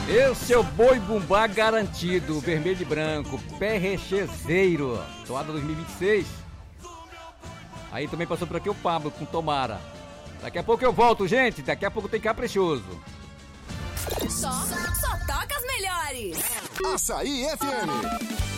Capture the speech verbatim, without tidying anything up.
Eu, seu boi bumbá garantido, vermelho e branco, pé rechezeiro, toada dois mil e vinte e seis. Aí também passou por aqui o Pablo com Tomara. Daqui a pouco eu volto, gente, daqui a pouco tem Caprichoso. Só, só toca as melhores. Açaí F M.